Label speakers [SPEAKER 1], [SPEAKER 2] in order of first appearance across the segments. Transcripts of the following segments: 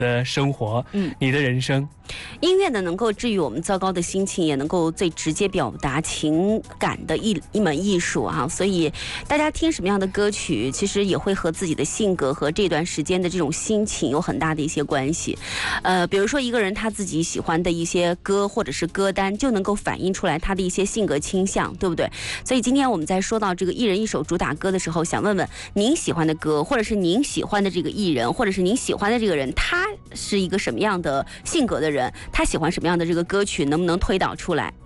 [SPEAKER 1] 的生活，你的人生。
[SPEAKER 2] 音乐呢，能够治愈我们糟糕的心情，也能够最直接表达情感的一门艺术啊。所以大家听什么样的歌曲，其实也会和自己的性格和这段时间的这种心情有很大的一些关系。比如说一个人他自己喜欢的一些歌或者是歌单，就能够反映出来他的一些性格倾向，对不对？所以今天我们在说到这个一人一首主打歌的时候，想问问您喜欢的歌，或者是您喜欢的这个艺人，或者是您喜欢的这个人，他是一个什么样的性格的人？他喜欢什么样的这个歌曲，能不能推导出来？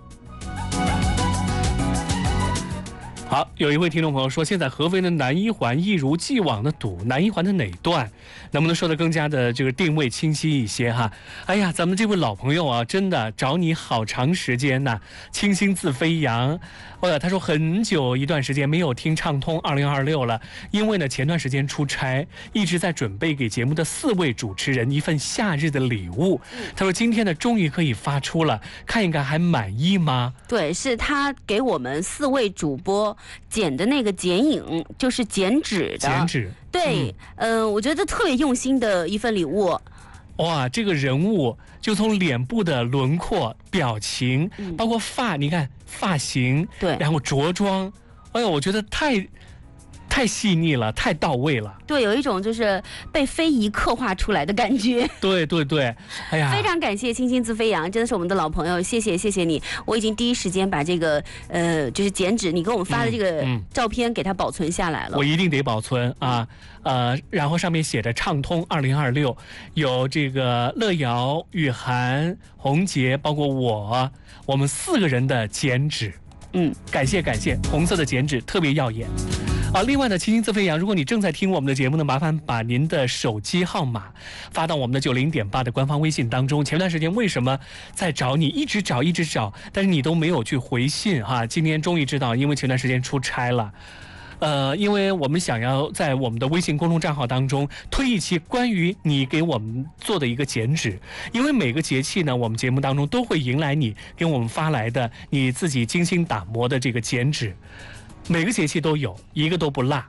[SPEAKER 1] 好，有一位听众朋友说，现在合肥的南一环一如既往的堵，南一环的哪段能不能说得更加的这个定位清晰一些哈？哎呀，咱们这位老朋友啊，真的找你好长时间呐，清新自飞扬。他说很久一段时间没有听畅通2026了，因为呢前段时间出差，一直在准备给节目的4位主持人一份夏日的礼物。他说今天呢终于可以发出了，看一看还满意吗？
[SPEAKER 2] 对，是他给我们4位主播剪的那个剪影，就是剪纸的。
[SPEAKER 1] 剪纸。
[SPEAKER 2] 对，我觉得特别用心的一份礼物。
[SPEAKER 1] 哇，这个人物就从脸部的轮廓、表情，包括你看发型，
[SPEAKER 2] 对，
[SPEAKER 1] 然后着装，哎呦，我觉得太细腻了，太到位了。
[SPEAKER 2] 对，有一种就是被非遗刻画出来的感觉。
[SPEAKER 1] 对对对，哎呀，
[SPEAKER 2] 非常感谢清新自飞扬，真的是我们的老朋友，谢谢你。我已经第一时间把这个就是剪纸你给我们发的这个照片给它保存下来了。
[SPEAKER 1] 我一定得保存啊。然后上面写着畅通2026，有这个乐瑶、雨涵、红杰，包括我们4个人的剪纸。感谢，红色的剪纸特别耀眼。另外呢，清新自飞扬，如果你正在听我们的节目呢，麻烦把您的手机号码发到我们的90.8的官方微信当中。前段时间为什么在找你，一直找，但是你都没有去回信哈？今天终于知道，因为前段时间出差了。因为我们想要在我们的微信公众账号当中推一期关于你给我们做的一个剪纸，因为每个节气呢，我们节目当中都会迎来你给我们发来的你自己精心打磨的这个剪纸，每个节气都有，一个都不落。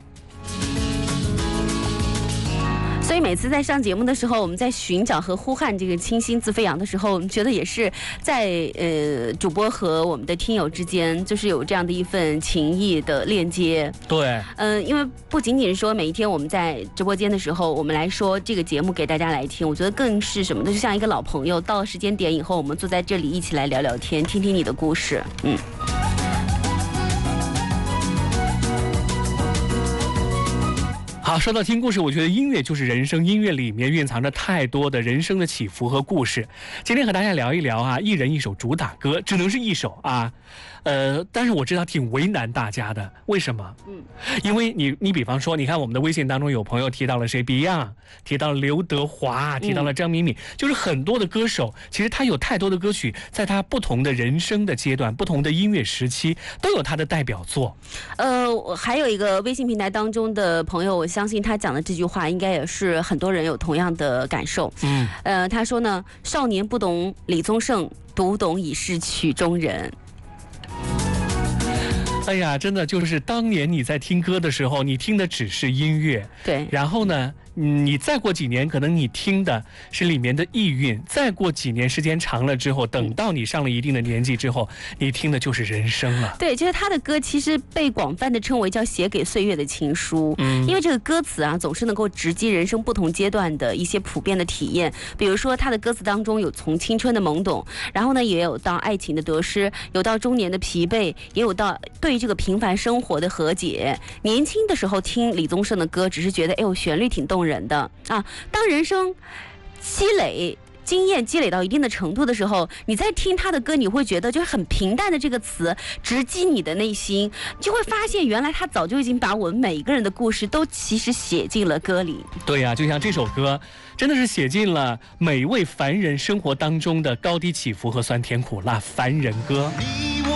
[SPEAKER 2] 所以每次在上节目的时候，我们在寻找和呼喊这个清新自飞扬的时候，我们觉得也是在主播和我们的听友之间，就是有这样的一份情谊的链接。
[SPEAKER 1] 对，
[SPEAKER 2] 因为不仅仅是说每一天我们在直播间的时候，我们来说这个节目给大家来听，我觉得更是什么呢？就像一个老朋友，到了时间点以后，我们坐在这里一起来聊聊天，听听你的故事。
[SPEAKER 1] 好，说到听故事，我觉得音乐就是人生，音乐里面蕴藏着太多的人生的起伏和故事。今天和大家聊一聊啊，一人一首主打歌，只能是一首啊。但是我知道挺为难大家的，为什么？因为你比方说，你看我们的微信当中有朋友提到了谁 ，Beyond， 提到了刘德华，提到了张敏敏，就是很多的歌手，其实他有太多的歌曲，在他不同的人生的阶段、不同的音乐时期，都有他的代表作。
[SPEAKER 2] 还有一个微信平台当中的朋友，我相信他讲的这句话，应该也是很多人有同样的感受。他说呢，少年不懂李宗盛，读懂已是曲中人。
[SPEAKER 1] 哎呀，真的就是当年你在听歌的时候，你听的只是音乐，
[SPEAKER 2] 对，
[SPEAKER 1] 然后呢，你再过几年，可能你听的是里面的意蕴；再过几年，时间长了之后，等到你上了一定的年纪之后，你听的就是人生了。
[SPEAKER 2] 对，就是他的歌其实被广泛的称为叫写给岁月的情书，因为这个歌词啊，总是能够直击人生不同阶段的一些普遍的体验。比如说，他的歌词当中有从青春的懵懂，然后呢，也有到爱情的得失，有到中年的疲惫，也有到对这个平凡生活的和解。年轻的时候听李宗盛的歌，只是觉得哎呦旋律挺动人的啊。当人生经验积累到一定的程度的时候，你在听他的歌，你会觉得就是很平淡的这个词直击你的内心，你就会发现原来他早就已经把我们每一个人的故事都其实写进了歌里。
[SPEAKER 1] 对呀，就像这首歌真的是写进了每位凡人生活当中的高低起伏和酸甜苦辣。凡人歌。